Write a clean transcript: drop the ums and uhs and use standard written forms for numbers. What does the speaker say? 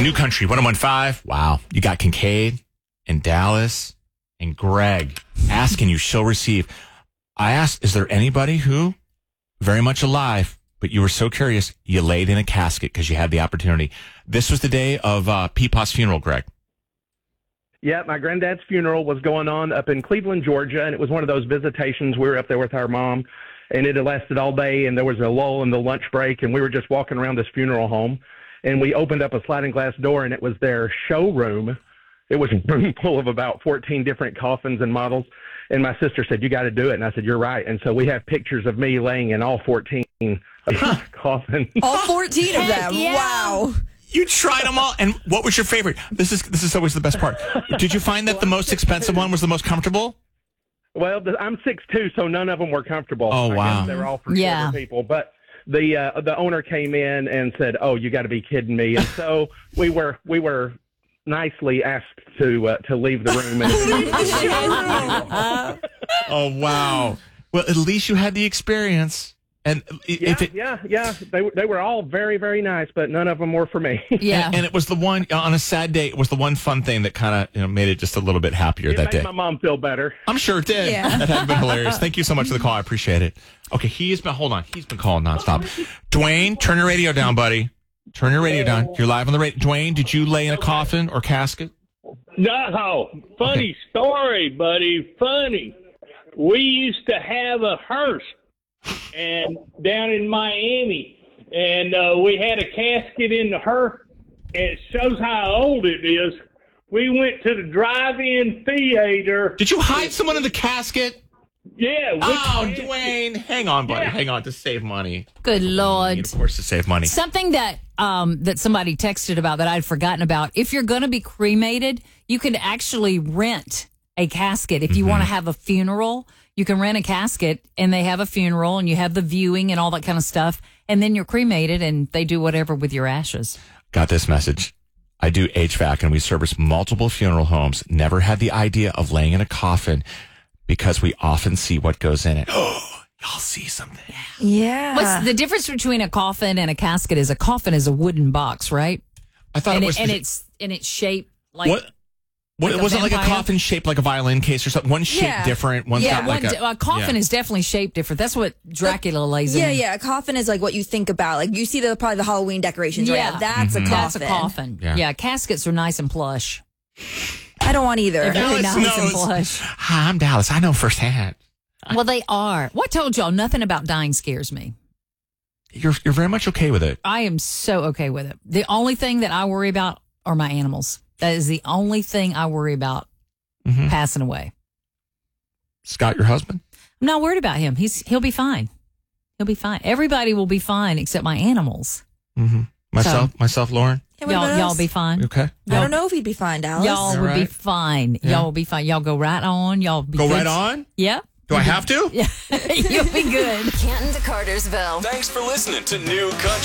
New Country 101.5. Wow. You got Kincaid and Dallas and Greg asking you shall receive. I asked, is there anybody who very much alive, but you were so curious, you laid in a casket because you had the opportunity. This was the day of Peepaw's funeral, Greg. Yeah, my granddad's funeral was going on up in Cleveland, Georgia, and it was one of those visitations. We were up there with our mom, and it had lasted all day, and there was a lull in the lunch break, and we were just walking around this funeral home, and we opened up a sliding glass door, and it was their showroom. It was a room full of about 14 different coffins and models, and my sister said, you got to do it, and I said, you're right, and so we have pictures of me laying in all 14 coffins. All 14 of them. Yeah. Wow. You tried them all. And what was your favorite? This is always the best part. Did you find that the most expensive one was the most comfortable? Well, I'm 6'2", so none of them were comfortable. Oh, wow. I guess they were all for shorter people. But the owner came in and said, "Oh, you got to be kidding me!" And so we were nicely asked to leave the room. Oh, wow. Well, at least you had the experience. And yeah. They were all very, very nice, but none of them were for me. Yeah. And it was the one, on a sad day, it was the one fun thing that kind of made it just a little bit happier that It made day. my mom feel better. I'm sure it did. Yeah. That had been hilarious. Thank you so much for the call. I appreciate it. Okay, hold on. He's been calling nonstop. Dwayne, turn your radio down, buddy. Turn your radio down. You're live on the radio. Dwayne, did you lay in a coffin or casket? No, funny story, buddy. Funny. We used to have a hearse and down in Miami, and we had a casket in the hearse. It shows how old it is. We went to the drive-in theater. Did you hide someone in the casket? Yeah. Dwayne, hang on, buddy. Yeah. Hang on to save money. Good Lord. Of course, to save money. Something that that somebody texted about that I'd forgotten about. If you're going to be cremated, you can actually rent a casket. If you want to have a funeral, you can rent a casket and they have a funeral and you have the viewing and all that kind of stuff. And then you're cremated and they do whatever with your ashes. Got this message. I do HVAC and we service multiple funeral homes. Never had the idea of laying in a coffin because we often see what goes in it. Oh, y'all see something. Yeah. What's the difference between a coffin and a casket? Is a coffin is a wooden box, right? I thought And it was. it's shaped like What? like a Was it like a vampire? coffin shaped like a violin case or something? One's shaped Yeah. different. One's got like a coffin is definitely shaped different. That's what Dracula lays in. Yeah. A coffin is like what you think about. Like you see probably the Halloween decorations Yeah. right now. That's a coffin. That's a coffin. Yeah, caskets are nice and plush. I don't want either. They're very Dallas nice and knows. plush. Hi, I'm Dallas. I know firsthand. Well, they are. What told y'all? Nothing about dying scares me. You're very much okay with it. I am so okay with it. The only thing that I worry about are my animals. That is the only thing I worry about passing away. Scott, your husband? I'm not worried about him. He'll be fine. He'll be fine. Everybody will be fine except my animals. Myself, Lauren. Yeah, what about Y'all us? be fine. You okay? I don't know if he'd be fine, Dallas. Y'all would be right? fine. Yeah. Y'all will be fine. Y'all go right on. Y'all be Go good. right on? Yep. Do I have to? You'll be good. Canton to Cartersville. Thanks for listening to New Country.